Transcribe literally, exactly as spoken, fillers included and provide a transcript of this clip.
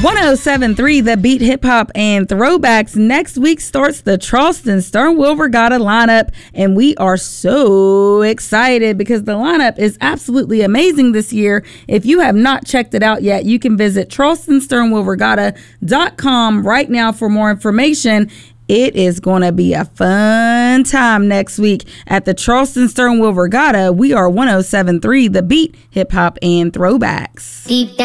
one oh seven point three The Beat, Hip Hop and Throwbacks. Next week starts the Charleston Sternwheel Regatta lineup, and we are so excited because the lineup is absolutely amazing this year. If you have not checked it out yet, you can visit charleston sternwheel regatta dot com right now for more information. It is going to be a fun time next week at the Charleston Sternwheel Regatta. We are one oh seven point three The Beat, Hip Hop and Throwbacks. Deep down.